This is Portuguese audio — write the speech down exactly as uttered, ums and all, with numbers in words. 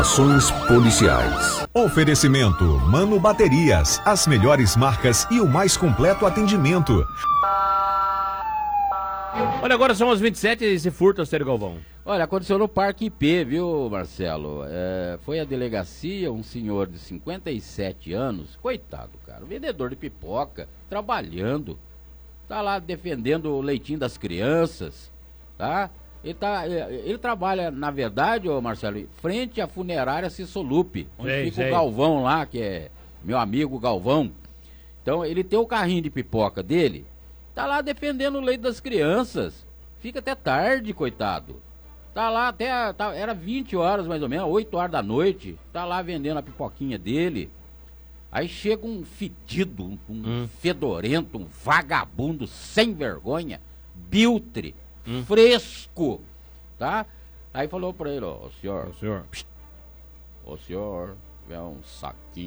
Ações policiais. Oferecimento Mano Baterias, as melhores marcas e o mais completo atendimento. Olha, agora são as vinte e sete e se furta, Sérgio Galvão. Olha, aconteceu no Parque I P, viu, Marcelo? É, foi a delegacia, um senhor de cinquenta e sete anos, coitado, cara, vendedor de pipoca, trabalhando, tá lá defendendo o leitinho das crianças, tá? Ele, tá, ele trabalha, na verdade, ô Marcelo, frente à funerária Cissolupe, onde sei, fica sei. o Galvão lá, que é meu amigo Galvão. Então, ele tem o carrinho de pipoca dele, tá lá defendendo o leite das crianças. Fica até tarde, coitado. Tá lá até, tá, era vinte horas mais ou menos, oito horas da noite. Tá lá vendendo a pipoquinha dele. Aí chega um fedido, um, um hum. fedorento, um vagabundo sem vergonha, biltre, hum. fresco, tá? Aí falou pra ele, ó, senhor, o senhor, o senhor, é um saquinho.